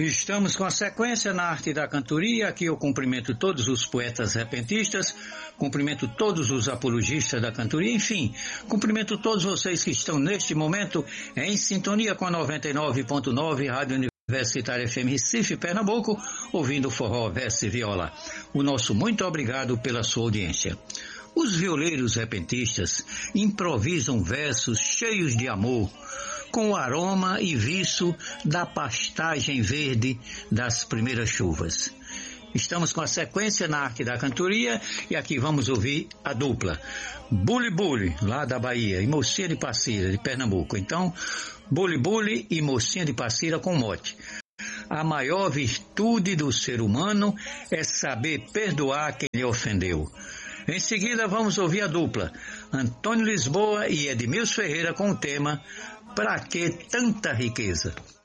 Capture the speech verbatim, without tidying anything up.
Estamos com a sequência na arte da cantoria. Aqui eu cumprimento todos os poetas repentistas, cumprimento todos os apologistas da cantoria, enfim, cumprimento todos vocês que estão neste momento em sintonia com a noventa e nove ponto nove Rádio Universitária F M Recife, Pernambuco, ouvindo forró, verso e viola. O nosso muito obrigado pela sua audiência. Os violeiros repentistas improvisam versos cheios de amor, com o aroma e viço da pastagem verde das primeiras chuvas. Estamos com a sequência na arte da cantoria e aqui vamos ouvir a dupla Buli Buli, lá da Bahia, e Mocinha de Passira, de Pernambuco. Então, Buli Buli e Mocinha de Passira com mote: a maior virtude do ser humano é saber perdoar quem lhe ofendeu. Em seguida vamos ouvir a dupla Antônio Lisboa e Edmilson Ferreira com o tema Pra que tanta riqueza?